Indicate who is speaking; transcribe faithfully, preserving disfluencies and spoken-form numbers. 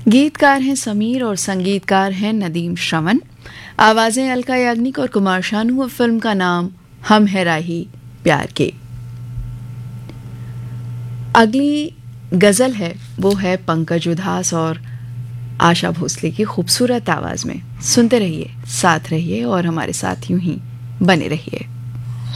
Speaker 1: गीतकार हैं समीर और संगीतकार हैं नदीम श्रवण। आवाज़ें अलका याग्निक और कुमार शानू। फिल्म का नाम हम है राही प्यार के। अगली गज़ल है वो है पंकज उधास और आशा भोसले की खूबसूरत आवाज़ में। सुनते रहिए, साथ रहिए और हमारे साथ यूं ही बने रहिए।